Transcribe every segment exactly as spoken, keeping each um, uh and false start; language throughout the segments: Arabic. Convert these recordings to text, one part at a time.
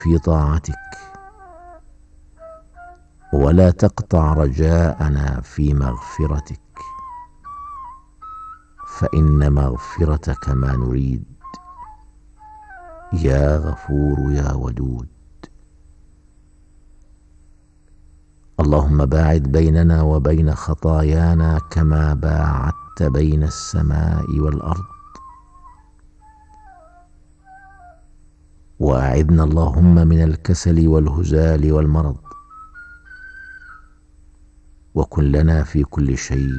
في طاعتك، ولا تقطع رجاءنا في مغفرتك، فإن مغفرتك ما نريد يا غفور يا ودود. اللهم باعد بيننا وبين خطايانا كما باعدت بين السماء والأرض، وأعذنا اللهم من الكسل والهزال والمرض، وكن لنا في كل شيء،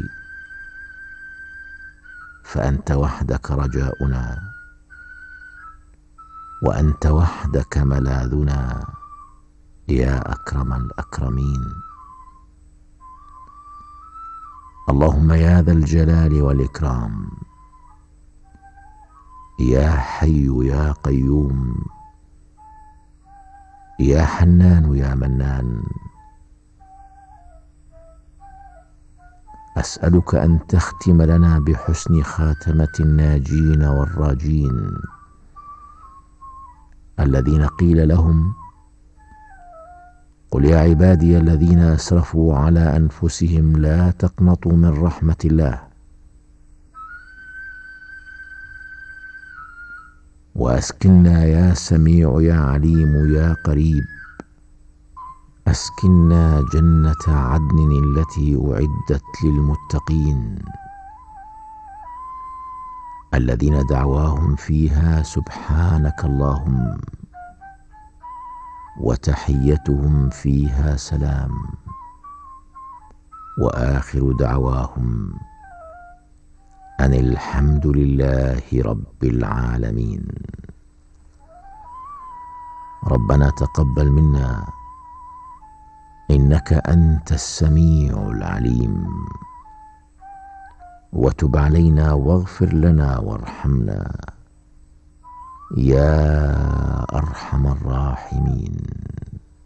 فأنت وحدك رجاؤنا، وأنت وحدك ملاذنا يا أكرم الأكرمين. اللهم يا ذا الجلال والإكرام، يا حي يا قيوم، يا حنان يا منان، أسألك أن تختم لنا بحسن خاتمة الناجين والراجين الذين قيل لهم: قل يا عبادي الذين أسرفوا على أنفسهم لا تقنطوا من رحمة الله. وأسكننا يا سميع يا عليم يا قريب، أسكننا جنة عدن التي أعدت للمتقين الذين دعواهم فيها سبحانك اللهم، وتحيتهم فيها سلام، وآخر دعواهم أن الحمد لله رب العالمين. ربنا تقبل منا إنك أنت السميع العليم، وتب علينا واغفر لنا وارحمنا يا أرحم الراحمين.